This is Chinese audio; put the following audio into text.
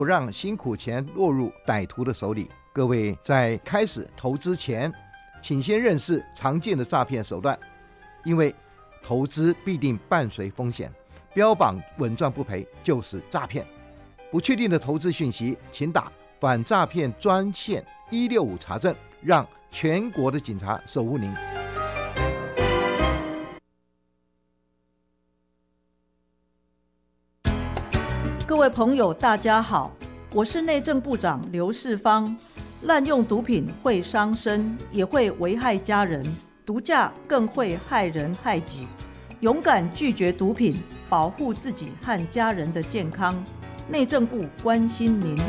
不让辛苦钱落入歹徒的手里。各位在开始投资前，请先认识常见的诈骗手段，因为投资必定伴随风险，标榜稳赚不赔就是诈骗。不确定的投资讯息，请打反诈骗专线165查证，让全国的警察守护您。 各位朋友大家好，我是内政部长刘世芳。滥用毒品会伤身，也会危害家人，毒驾更会害人害己。勇敢拒绝毒品，保护自己和家人的健康。内政部关心您。